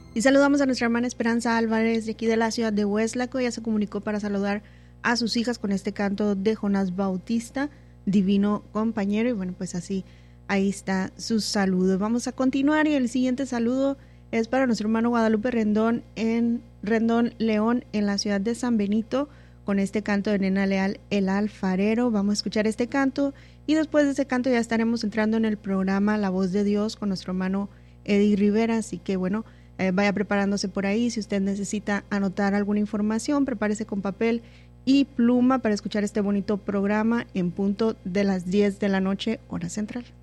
Y saludamos a nuestra hermana Esperanza Álvarez de aquí de la ciudad de Hueslaco. Ella se comunicó para saludar a sus hijas con este canto de Jonás Bautista, Divino Compañero. Y bueno, pues así, ahí está su saludo. Vamos a continuar y el siguiente saludo es para nuestro hermano Guadalupe Rendón en Rendón León en la ciudad de San Benito con este canto de Nena Leal, El Alfarero. Vamos a escuchar este canto y después de ese canto ya estaremos entrando en el programa La Voz de Dios con nuestro hermano Eddie Rivera. Así que bueno, vaya preparándose por ahí. Si usted necesita anotar alguna información, prepárese con papel y pluma para escuchar este bonito programa en punto de las 10 de la noche, hora central.